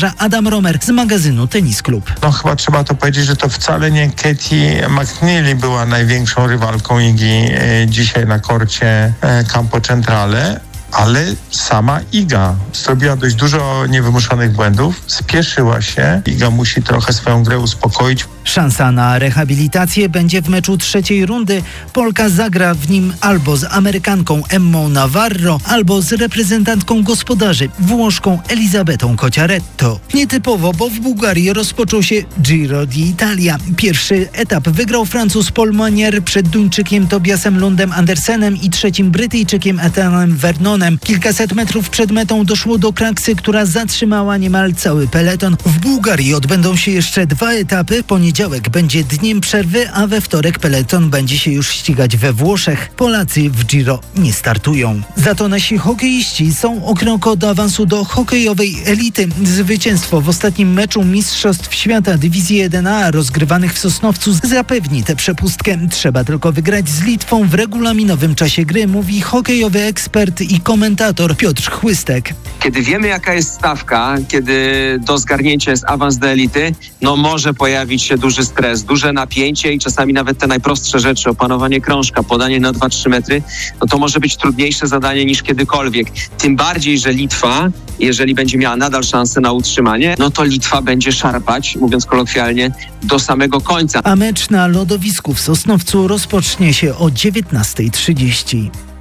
uważa Adam Romer z magazynu Tennis Club. Chyba trzeba to powiedzieć, że to wcale nie Katie McNeely była największą rywalką Igi dzisiaj na korcie Campo Centrale, ale sama Iga zrobiła dość dużo niewymuszonych błędów, spieszyła się. Iga musi trochę swoją grę uspokoić. Szansa na rehabilitację będzie w meczu trzeciej rundy. Polka zagra w nim albo z Amerykanką Emmą Navarro, albo z reprezentantką gospodarzy, Włoszką Elizabetą Cocciaretto. Nietypowo, bo w Bułgarii rozpoczął się Giro d'Italia. Pierwszy etap wygrał Francuz Paul Manier przed Duńczykiem Tobiasem Lundem Andersenem i trzecim Brytyjczykiem Ethanem Vernonem. Kilkaset metrów przed metą doszło do kraksy, która zatrzymała niemal cały peleton. W Bułgarii odbędą się jeszcze 2 etapy. Poniedziałek będzie dniem przerwy, a we wtorek peleton będzie się już ścigać we Włoszech. Polacy w Giro nie startują. Za to nasi hokeiści są o krok od awansu do hokejowej elity. Zwycięstwo w ostatnim meczu Mistrzostw Świata Dywizji 1A rozgrywanych w Sosnowcu zapewni tę przepustkę. Trzeba tylko wygrać z Litwą w regulaminowym czasie gry, mówi hokejowy ekspert i komentator Piotr Chłystek. Kiedy wiemy, jaka jest stawka, kiedy do zgarnięcia jest awans do elity, może pojawić się duży stres, duże napięcie i czasami nawet te najprostsze rzeczy, opanowanie krążka, podanie na 2-3 metry, to może być trudniejsze zadanie niż kiedykolwiek. Tym bardziej, że Litwa, jeżeli będzie miała nadal szansę na utrzymanie, to Litwa będzie szarpać, mówiąc kolokwialnie, do samego końca. A mecz na lodowisku w Sosnowcu rozpocznie się o 19:30.